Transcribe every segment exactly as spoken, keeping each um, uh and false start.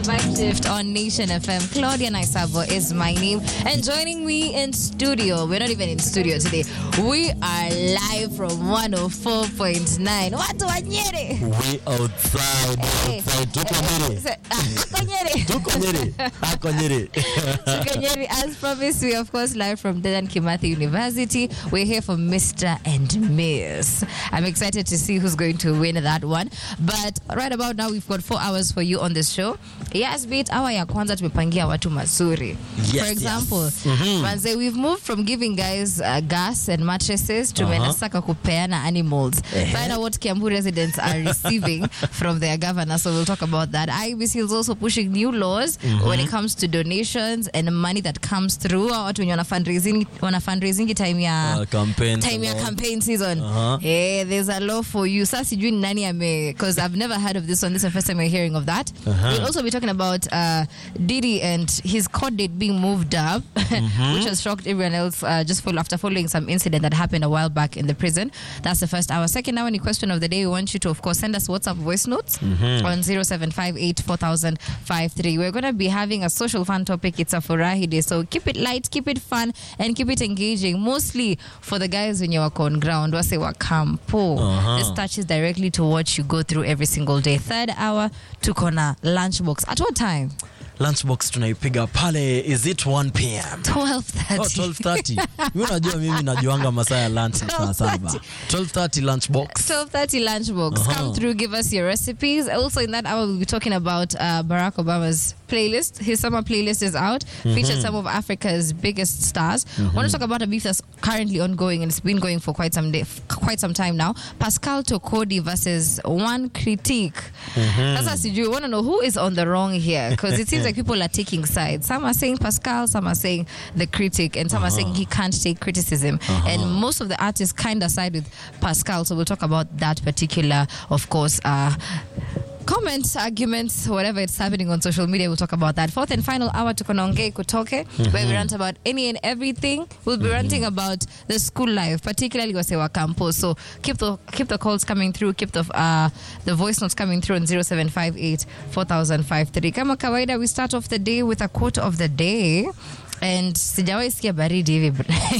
Vibe Shift on Nation F M. Claudia Naisabo is my name. And joining me in studio, we're not even in studio today. We are live from one oh four point nine. Watu wa Nyeri. We outside. Hey. Outside. Tuko Nyeri. Tuko Nyeri. Tuko Nyeri. Ako Nyeri. Tuko Nyeri. As promised, we of course live from Dedan Kimathi University. We're here for Mister and Miss. I'm excited to see who's going to win that one. But right about now, we've got four hours for you on this show. Yes, beat hour ya kwanza tumepangia watu mazuri. Yes, For example, yes. Mm-hmm. Manze, we've moved from giving guys uh, gas and mattresses to uh-huh. menasaka kupeana animals. Uh-huh. Find out what Kiambu residents are receiving from their governor. So we'll talk about that. I B C is also pushing new laws mm-hmm. when it comes to donations and money that comes through. Watu wenye wana fundraising, wana fundraising time ya uh, campaign, time ya campaign season. Uh-huh. Hey, there's a law for you. Sasa sijui nani ame, because I've never heard of this one. This is the first time we're hearing of that. Uh-huh. We'll also be talking about uh, Diddy and his court date being moved up, mm-hmm. which has shocked everyone else uh, just follow, after following some incident that happened a while back in the prison. That's the first hour. Second hour, any question of the day, we want you to, of course, send us WhatsApp voice notes mm-hmm. on zero seven five eight four thousand five three. We're going to be having a social fun topic. It's a Furahi Day. So keep it light, keep it fun, and keep it engaging. Mostly for the guys when you're on ground. Wase wa kampo. Uh-huh. This touches directly to what you go through every single day. Third hour, tuko na lunchbox. At what time? Lunchbox tunaipiga pale, is it one p.m? twelve thirty. Oh, twelve thirty. Mimi najua mimi najuanga masaa ya lunch saa saba. twelve thirty lunchbox. twelve thirty lunchbox. Uh-huh. Come through, give us your recipes. Also in that hour, we'll be talking about uh, Barack Obama's playlist. His summer playlist is out. Mm-hmm. Featured some of Africa's biggest stars. Mm-hmm. I want to talk about a beef that's currently ongoing and it's been going for quite some day, quite some time now. Pascal Tokodi versus One Critique. Mm-hmm. That's as you want to know who is on the wrong here, because it seems like people are taking sides. Some are saying Pascal, some are saying the critic, and some uh-huh. are saying he can't take criticism. Uh-huh. And most of the artists kind of side with Pascal. So we'll talk about that particular, of course, uh, comments, arguments, whatever it's happening on social media. We'll talk about that. Fourth and final hour to Kononge Kutoke, mm-hmm. where we rant about any and everything. We'll be mm-hmm. ranting about the school life, particularly Wasewa Campus. So keep the keep the calls coming through, keep the uh, the voice notes coming through on zero seven five eight four thousand five three. Kama kawaida, we start off the day with a quote of the day. And sijawahi sikia baridi hivi.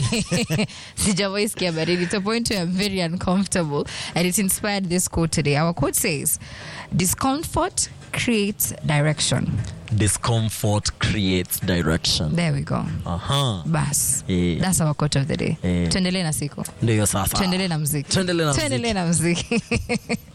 Sijawahi sikia baridi. To a point where I'm very uncomfortable. And it inspired this quote today. Our quote says, discomfort creates direction. Discomfort creates direction. There we go. Uh-huh. Bas. Yeah. That's our quote of the day. Yeah. Tuendelee na siku. Ndio sasa. Tuendelee na muziki. Tuendelee na muziki. Tuendelee na muziki.